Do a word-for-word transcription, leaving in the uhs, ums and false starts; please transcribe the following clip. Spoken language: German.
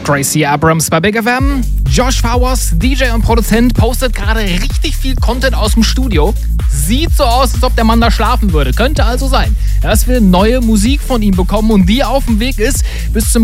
Gracie Abrams bei Big F M. Josh Flowers, D J und Produzent, postet gerade richtig viel Content aus dem Studio. Sieht so aus, als ob der Mann da schlafen würde. Könnte also sein, dass wir neue Musik von ihm bekommen und die auf dem Weg ist. Bis zum